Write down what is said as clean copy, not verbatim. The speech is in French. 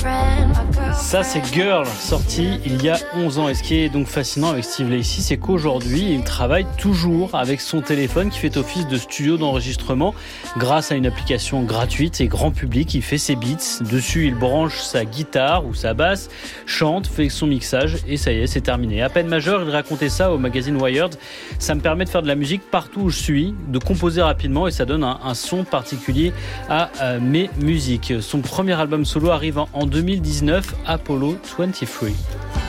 Ça, c'est Girl, sorti il y a 11 ans. Et ce qui est donc fascinant avec Steve Lacy, c'est qu'aujourd'hui, il travaille toujours avec son téléphone qui fait office de studio d'enregistrement. Grâce à une application gratuite et grand public, il fait ses beats. Dessus, il branche sa guitare ou sa basse, chante, fait son mixage et ça y est, c'est terminé. À peine majeur, il racontait ça au magazine Wired. Ça me permet de faire de la musique partout où je suis, de composer rapidement et ça donne un son particulier à mes musiques. Son premier album solo arrive en 2019, Apollo 23.